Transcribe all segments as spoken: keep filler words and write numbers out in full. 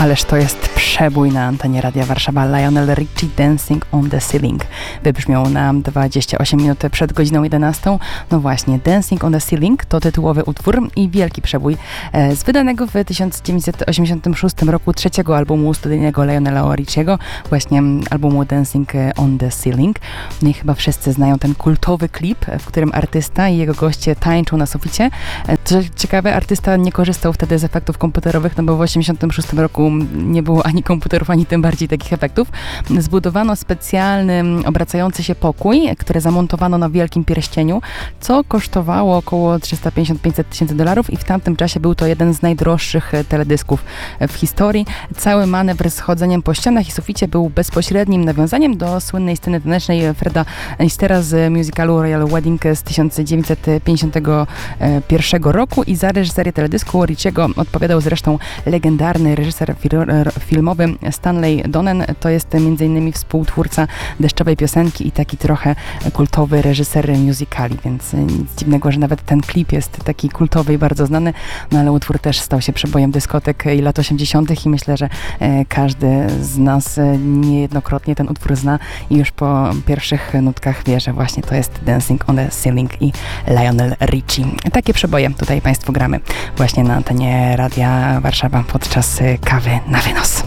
Ależ to jest przebój na antenie Radia Warszawa. Lionel Richie, Dancing on the Ceiling. Wybrzmiał nam dwadzieścia osiem minut przed godziną jedenastą. No właśnie, Dancing on the Ceiling to tytułowy utwór i wielki przebój e, z wydanego w tysiąc dziewięćset osiemdziesiątym szóstym roku trzeciego albumu studyjnego Lionela Richiego, właśnie albumu Dancing on the Ceiling. No i chyba wszyscy znają ten kultowy klip, w którym artysta i jego goście tańczą na suficie. E, co ciekawe, artysta nie korzystał wtedy z efektów komputerowych, no bo w osiemdziesiątym szóstym roku nie było ani komputerów, ani tym bardziej takich efektów. Zbudowano specjalny obracający się pokój, który zamontowano na wielkim pierścieniu, co kosztowało około trzysta pięćdziesiąt do pięciuset tysięcy dolarów i w tamtym czasie był to jeden z najdroższych teledysków w historii. Cały manewr z chodzeniem po ścianach i suficie był bezpośrednim nawiązaniem do słynnej sceny tanecznej Freda Astaire'a z musicalu Royal Wedding z tysiąc dziewięćset pięćdziesiątego pierwszego roku i za reżyserię teledysku Richiego odpowiadał zresztą legendarny reżyser filmowy Stanley Donen. To jest m.in. współtwórca Deszczowej piosenki i taki trochę kultowy reżyser musicali, więc nic dziwnego, że nawet ten klip jest taki kultowy i bardzo znany, no ale utwór też stał się przebojem dyskotek i lat osiemdziesiątych i myślę, że e, każdy z nas e, niejednokrotnie ten utwór zna i już po pierwszych nutkach wie, że właśnie to jest Dancing on the Ceiling i Lionel Richie. Takie przeboje tutaj Państwu gramy właśnie na antenie Radia Warszawa podczas kawy na wynos.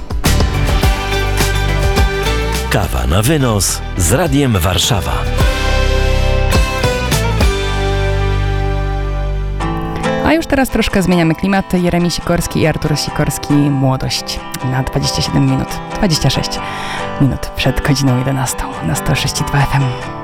Kawa na wynos z Radiem Warszawa. A już teraz troszkę zmieniamy klimat. Jeremi Sikorski i Artur Sikorski, Młodość na dwadzieścia siedem minut, dwadzieścia sześć minut przed godziną jedenastą na sto sześć i dwa F M.